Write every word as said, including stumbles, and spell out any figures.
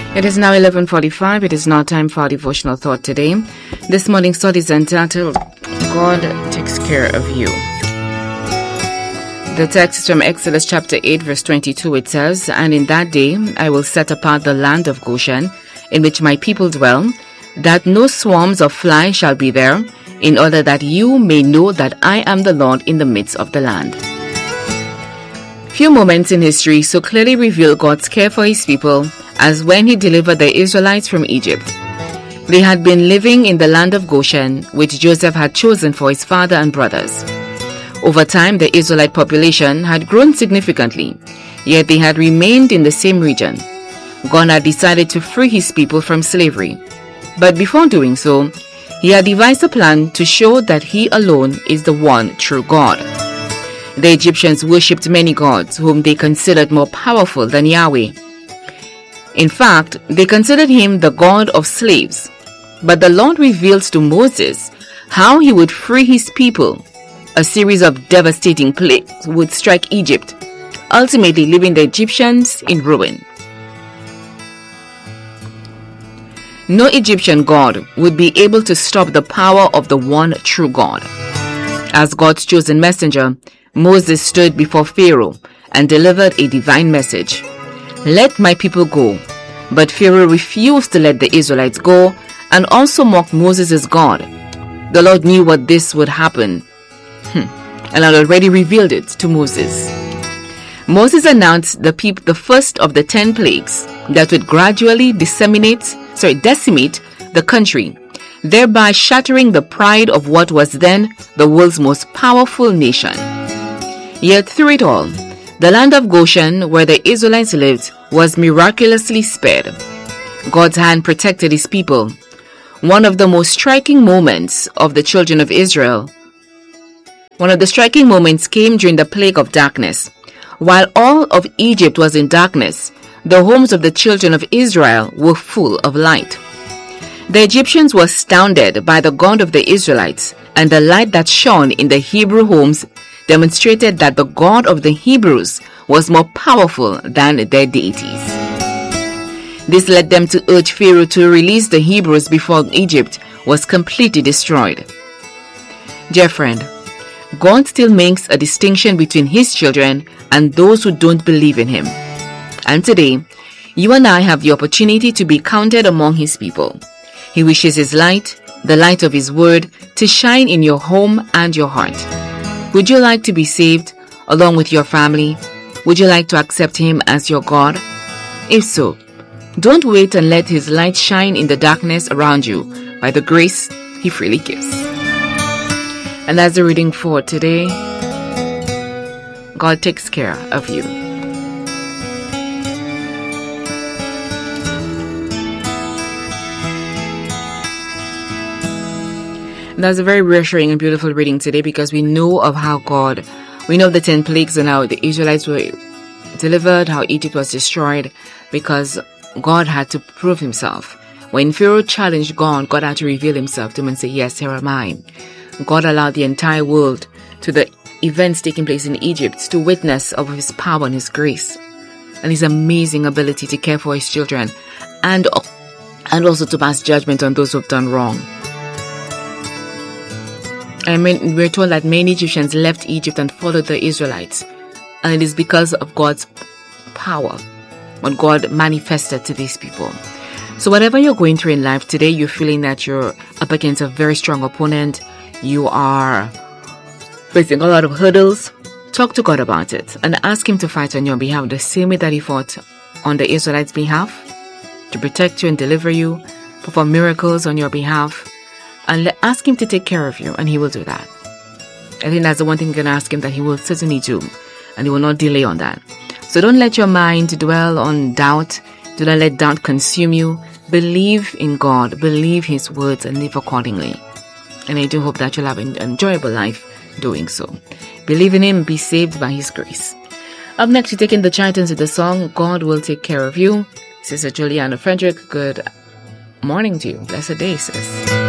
It is now eleven forty-five. It is now time for our devotional thought today. This morning's thought is entitled, God Takes Care of You. The text is from Exodus chapter eight, verse twenty-two. It says, "And in that day I will set apart the land of Goshen, in which my people dwell, that no swarms of flies shall be there, in order that you may know that I am the Lord in the midst of the land." Few moments in history so clearly reveal God's care for his people as when he delivered the Israelites from Egypt. They had been living in the land of Goshen, which Joseph had chosen for his father and brothers. Over time, the Israelite population had grown significantly, yet they had remained in the same region. God had decided to free his people from slavery. But before doing so, he had devised a plan to show that he alone is the one true God. The Egyptians worshipped many gods whom they considered more powerful than Yahweh. In fact, they considered him the God of slaves. But the Lord revealed to Moses how he would free his people. A series of devastating plagues would strike Egypt, ultimately leaving the Egyptians in ruin. No Egyptian god would be able to stop the power of the one true God. As God's chosen messenger, Moses stood before Pharaoh and delivered a divine message. "Let my people go." But Pharaoh refused to let the Israelites go and also mocked Moses' God. The Lord knew what this would happen, hmm. and had already revealed it to Moses. Moses announced the peop- the first of the ten plagues that would gradually disseminate, sorry, decimate the country, thereby shattering the pride of what was then the world's most powerful nation. Yet through it all, the land of Goshen, where the Israelites lived, was miraculously spared. God's hand protected his people. One of the most striking moments of the children of Israel, one of the striking moments came during the plague of darkness. While all of Egypt was in darkness, the homes of the children of Israel were full of light. The Egyptians were astounded by the God of the Israelites, and the light that shone in the Hebrew homes demonstrated that the God of the Hebrews was more powerful than their deities. This led them to urge Pharaoh to release the Hebrews before Egypt was completely destroyed. Dear friend, God still makes a distinction between his children and those who don't believe in him. And today, you and I have the opportunity to be counted among his people. He wishes his light, the light of his word, to shine in your home and your heart. Would you like to be saved along with your family? Would you like to accept him as your God? If so, don't wait and let his light shine in the darkness around you by the grace he freely gives. And that's the reading for today. God takes care of you. That's a very reassuring and beautiful reading today, because we know of how God, we know the ten plagues and how the Israelites were delivered, how Egypt was destroyed, because God had to prove himself. When Pharaoh challenged God, God had to reveal himself to him and say, "Yes, here am I." God allowed the entire world, to the events taking place in Egypt, to witness of his power and his grace and his amazing ability to care for his children, and, and also to pass judgment on those who have done wrong. I mean, we're told that many Egyptians left Egypt and followed the Israelites. And it is because of God's power, what God manifested to these people. So whatever you're going through in life today, you're feeling that you're up against a very strong opponent, you are facing a lot of hurdles, talk to God about it and ask him to fight on your behalf the same way that he fought on the Israelites' behalf, to protect you and deliver you, perform miracles on your behalf. And let, ask him to take care of you, and he will do that. I think that's the one thing you can ask him that he will certainly do, and he will not delay on that. So don't let your mind dwell on doubt. Do not let doubt consume you. Believe in God, believe his words, and live accordingly. And I do hope that you'll have an enjoyable life doing so. Believe in him, be saved by his grace. Up next, you're taking the chant with the song, God Will Take Care of You. Sister Juliana Frederick, good morning to you. Blessed day, sis.